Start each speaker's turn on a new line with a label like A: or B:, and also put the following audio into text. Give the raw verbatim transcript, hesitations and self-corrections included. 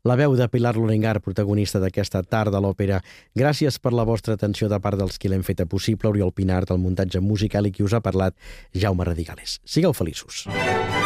A: La veu de Pilar Lorengar, protagonista d'aquesta tarda a l'òpera. Gràcies per la vostra atenció de part dels qui l'hem feta possible. Oriol Pinar, del muntatge musical, i qui us ha parlat, Jaume Radigales. Sigueu feliços.